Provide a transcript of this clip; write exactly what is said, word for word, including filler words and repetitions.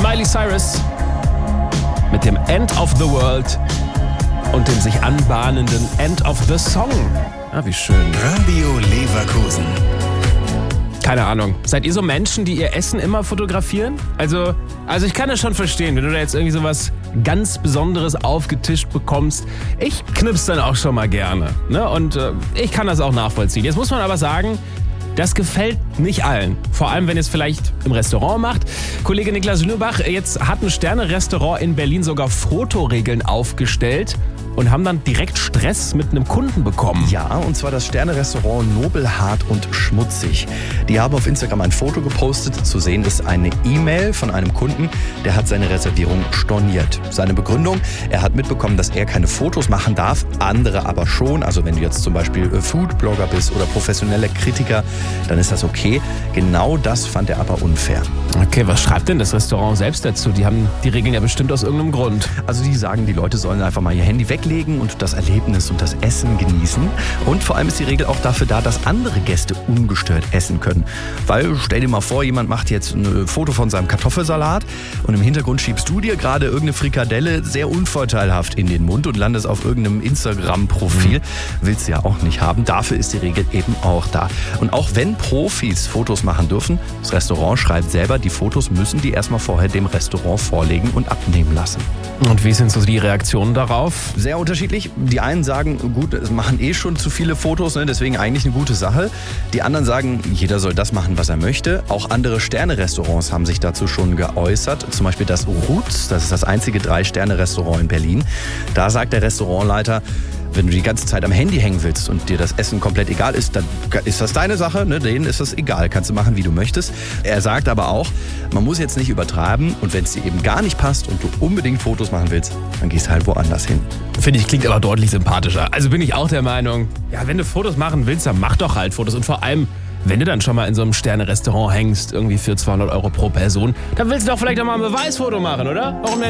Miley Cyrus mit dem End of the World und dem sich anbahnenden End of the Song. Ah, wie schön. Radio Leverkusen. Keine Ahnung. Seid ihr so Menschen, die ihr Essen immer fotografieren? Also, also ich kann das schon verstehen, wenn du da jetzt irgendwie sowas ganz Besonderes aufgetischt bekommst. Ich knips dann auch schon mal gerne. Ne? Und äh, ich kann das auch nachvollziehen. Jetzt muss man aber sagen, das gefällt nicht allen. Vor allem, wenn ihr es vielleicht im Restaurant macht. Kollege Niklas Lübach, jetzt hat ein Sterne-Restaurant in Berlin sogar Fotoregeln aufgestellt und haben dann direkt Stress mit einem Kunden bekommen. Ja, und zwar das Sterne-Restaurant Nobelhart und Schmutzig. Die haben auf Instagram ein Foto gepostet. Zu sehen ist eine E-Mail von einem Kunden, der hat seine Reservierung storniert. Seine Begründung, er hat mitbekommen, dass er keine Fotos machen darf, andere aber schon. Also wenn du jetzt zum Beispiel Foodblogger bist oder professioneller Kritiker, dann ist das okay. Genau das fand er aber unfair. Okay, was schreibt denn das Restaurant selbst dazu? Die haben die Regeln ja bestimmt aus irgendeinem Grund. Also die sagen, die Leute sollen einfach mal ihr Handy weglegen und das Erlebnis und das Essen genießen. Und vor allem ist die Regel auch dafür da, dass andere Gäste ungestört essen können. Weil, stell dir mal vor, jemand macht jetzt ein Foto von seinem Kartoffelsalat und im Hintergrund schiebst du dir gerade irgendeine Frikadelle sehr unvorteilhaft in den Mund und landest auf irgendeinem Instagram-Profil. Mhm. Willst du ja auch nicht haben. Dafür ist die Regel eben auch da. Und auch wenn Profis Fotos machen dürfen, das Restaurant schreibt selber, die Fotos müssen die erstmal vorher dem Restaurant vorlegen und abnehmen lassen. Und wie sind so die Reaktionen darauf? Sehr unterschiedlich. Die einen sagen, gut, es machen eh schon zu viele Fotos, ne, deswegen eigentlich eine gute Sache. Die anderen sagen, jeder soll das machen, was er möchte. Auch andere Sterne-Restaurants haben sich dazu schon geäußert. Zum Beispiel das Roots, das ist das einzige Drei-Sterne-Restaurant in Berlin. Da sagt der Restaurantleiter, wenn du die ganze Zeit am Handy hängen willst und dir das Essen komplett egal ist, dann ist das deine Sache, ne? Denen ist das egal, kannst du machen, wie du möchtest. Er sagt aber auch, man muss jetzt nicht übertreiben und wenn es dir eben gar nicht passt und du unbedingt Fotos machen willst, dann gehst halt woanders hin. Finde ich, klingt aber deutlich sympathischer. Also bin ich auch der Meinung, ja, wenn du Fotos machen willst, dann mach doch halt Fotos. Und vor allem, wenn du dann schon mal in so einem Sterne-Restaurant hängst, irgendwie für zweihundert Euro pro Person, dann willst du doch vielleicht auch mal ein Beweisfoto machen, oder? Warum denn?